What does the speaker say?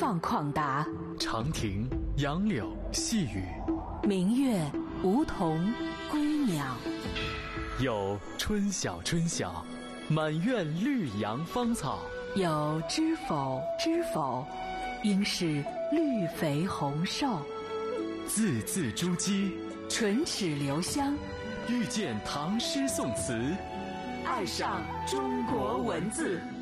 放旷达， 长亭、杨柳、细雨， 明月、梧桐、归鸟。 有春晓春晓，满院绿杨芳草； 有知否知否，应是绿肥红瘦。 字字珠玑， 唇齿留香， 遇见唐诗宋词， 爱上中国文字。